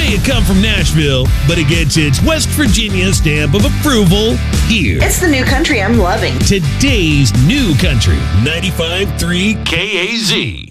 may have come from Nashville, but it gets its West Virginia stamp of approval here. It's the new country I'm loving. Today's new country, 95.3 KAZ.